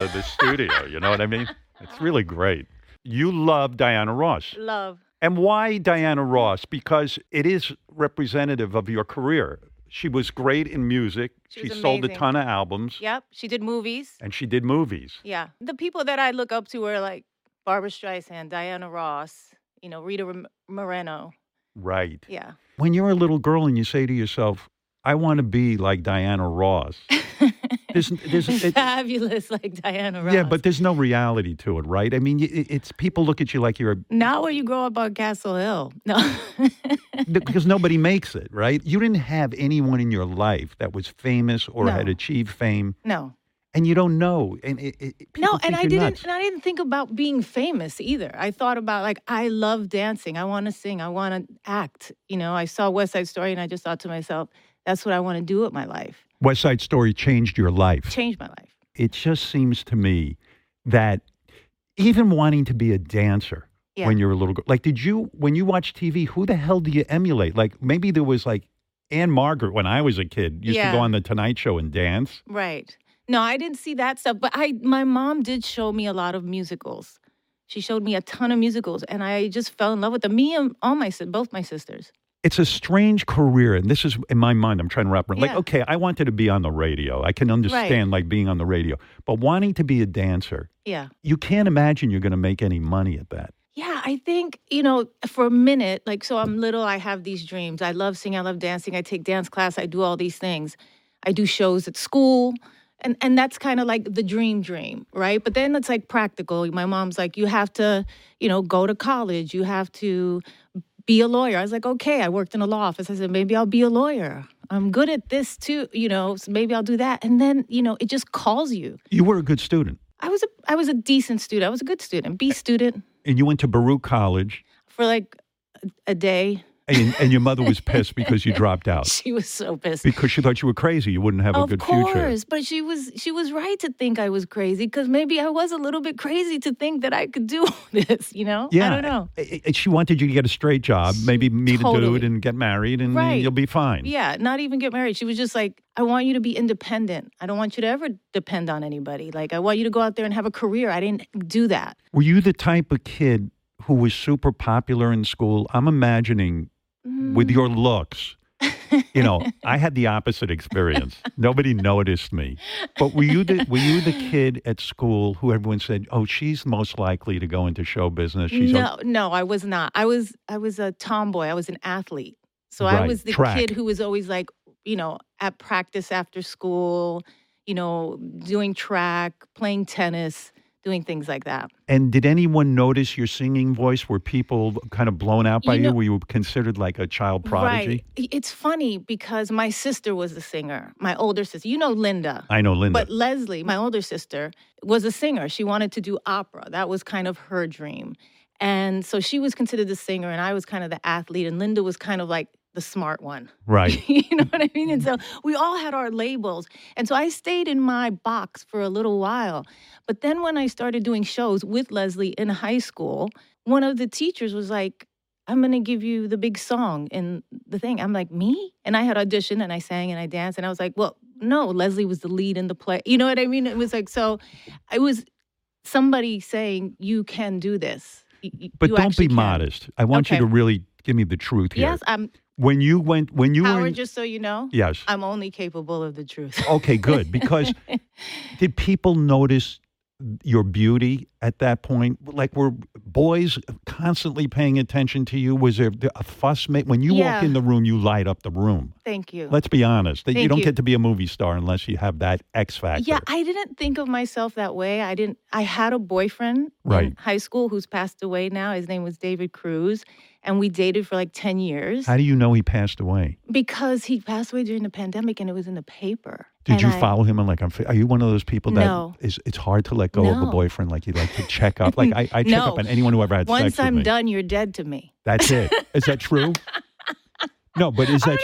of the studio. You know what I mean? It's really great. You love Diana Ross. Love. And why Diana Ross? Because it is representative of your career. She was great in music. She was sold a amazing. ton of albums. Yep. She did movies. And she did movies. Yeah. The people that I look up to are like Barbra Streisand, Diana Ross, Rita Moreno. Right. Yeah. When you're a little girl and you say to yourself, I want to be like Diana Ross. Fabulous like Diana Ross. Yeah, but there's no reality to it, right? I mean, it's people look at you like you're Not when you grow up on Castle Hill. No. because nobody makes it, right? You didn't have anyone in your life that was famous or had achieved fame. No. And you don't know. And I didn't think about being famous either. I thought about like I love dancing. I want to sing. I want to act. I saw West Side Story and I just thought to myself, that's what I want to do with my life. West Side Story changed your life. Changed my life. It just seems to me that even wanting to be a dancer when you're a little girl, like when you watch TV, who the hell do you emulate? Like maybe there was like Anne Margaret when I was a kid used to go on the Tonight Show and dance. Right. No, I didn't see that stuff, but my mom did show me a lot of musicals. She showed me a ton of musicals, and I just fell in love with them. Me and both my sisters. It's a strange career, and this is, in my mind, I'm trying to wrap around. Like, okay, I wanted to be on the radio. I can understand, like, being on the radio. But wanting to be a dancer, you can't imagine you're going to make any money at that. Yeah, I think, for a minute, like, so I'm little, I have these dreams. I love singing, I love dancing, I take dance class, I do all these things. I do shows at school. And that's kind of like the dream, right? But then it's like practical. My mom's like, you have to, go to college. You have to be a lawyer. I was like, okay. I worked in a law office. I said, maybe I'll be a lawyer. I'm good at this too, so maybe I'll do that. And then, it just calls you. You were a good student. I was a decent student. I was a good student, B student. And you went to Baruch College. For like a day. And your mother was pissed because you dropped out. She was so pissed. Because she thought you were crazy. You wouldn't have a good future. Of course, but she was right to think I was crazy because maybe I was a little bit crazy to think that I could do this, Yeah. I don't know. She wanted you to get a straight job, maybe meet a dude and get married and you'll be fine. Yeah, not even get married. She was just like, I want you to be independent. I don't want you to ever depend on anybody. Like, I want you to go out there and have a career. I didn't do that. Were you the type of kid who was super popular in school? I'm imagining... with your looks, I had the opposite experience. Nobody noticed me. But were you the kid at school who everyone said, "Oh, she's most likely to go into show business"? No, I was not. I was a tomboy. I was an athlete. So I was the kid who was always like, at practice after school, doing track, playing tennis, doing things like that. And did anyone notice your singing voice? Were people kind of blown out by you? Were you considered like a child prodigy? Right. It's funny because my sister was a singer, my older sister. Linda. I know Linda. But Leslie, my older sister, was a singer. She wanted to do opera. That was kind of her dream. And so she was considered the singer, and I was kind of the athlete, and Linda was kind of like the smart one. Right. You know what I mean? And so we all had our labels. And so I stayed in my box for a little while. But then when I started doing shows with Leslie in high school, one of the teachers was like, I'm going to give you the big song in the thing. I'm like, me? And I had auditioned and I sang and I danced. And I was like, well, no, Leslie was the lead in the play. You know what I mean? It was like, so it was somebody saying, you can do this. But don't be modest. I want you to really give me the truth here. Yes, when you Howard, were just so you know, yes, I'm only capable of the truth. Okay, good. Because did people notice your beauty at that point? Like, were boys constantly paying attention to you? Was there a fuss made? When you walk in the room, you light up the room. Thank you. Let's be honest. You don't get to be a movie star unless you have that X factor. Yeah, I didn't think of myself that way. I had a boyfriend in high school who's passed away now. His name was David Cruz. And we dated for like 10 years. How do you know he passed away? Because he passed away during the pandemic and it was in the paper. Did you follow him? And are you one of those people that No. it's hard to let go of a boyfriend? Like you like to check up? Like I check up on anyone who ever had sex with me. Once I'm done, you're dead to me. That's it. Is that true? No, but is that